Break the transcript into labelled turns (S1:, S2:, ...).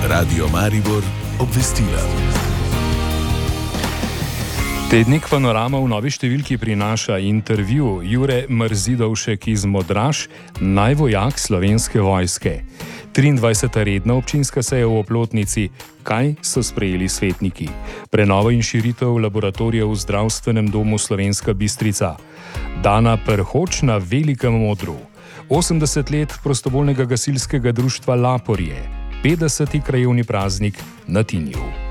S1: Radio Maribor obvestila.
S2: Tednik Panorama v novi številki prinaša intervju Jure Mrzidovšek iz Modraž, najvojak Slovenske vojske. 23. redna občinska seja v Oplotnici. Kaj so sprejeli svetniki? Prenovo in širitev laboratorija v Zdravstvenem domu Slovenska Bistrica. Dana Prhoč na Velikem Modru. 80 let prostovoljnega gasilskega društva Laporje. 50. krajevni praznik na Tinju.